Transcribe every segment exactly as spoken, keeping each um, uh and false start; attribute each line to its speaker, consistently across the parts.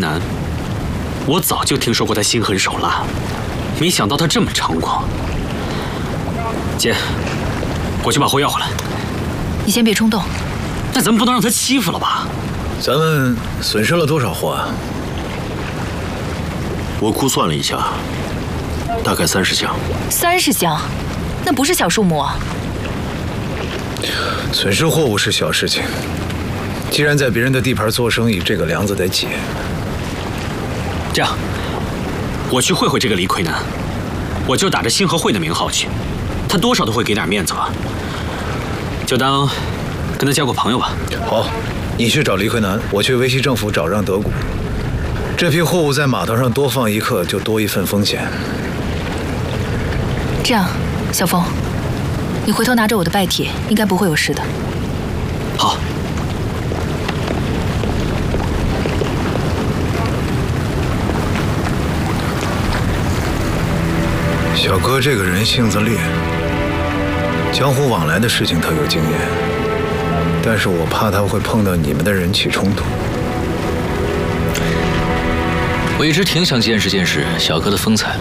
Speaker 1: 南，我早就听说过他心狠手辣，没想到他这么猖狂。姐，我去把货要回来。
Speaker 2: 你先别冲动。
Speaker 1: 但咱们不能让他欺负了吧？
Speaker 3: 咱们损失了多少货啊？
Speaker 4: 我估算了一下，大概三十箱。
Speaker 2: 三十箱，那不是小数目啊。
Speaker 3: 损失货物是小事情，既然在别人的地盘做生意，这个梁子得解。
Speaker 1: 这样，我去会会这个李魁南，我就打着星河会的名号去，他多少都会给点面子吧，就当跟他交个朋友吧。
Speaker 3: 好，你去找李魁南，我去维系政府找让德谷。这批货物在码头上多放一刻，就多一份风险。
Speaker 2: 这样，小峰，你回头拿着我的拜帖，应该不会有事的。
Speaker 1: 好。
Speaker 3: 小哥这个人性子烈，江湖往来的事情他有经验，但是我怕他会碰到你们的人起冲突。
Speaker 5: 我一直挺想见识见识小哥的风采的，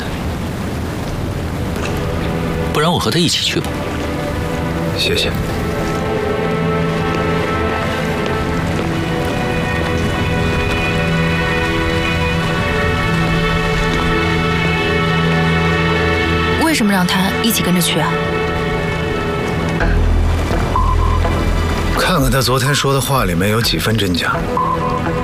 Speaker 5: 不然我和他一起去吧。
Speaker 3: 谢谢。
Speaker 2: 为什么让他一起跟着去啊？
Speaker 3: 看看他昨天说的话里面有几分真假。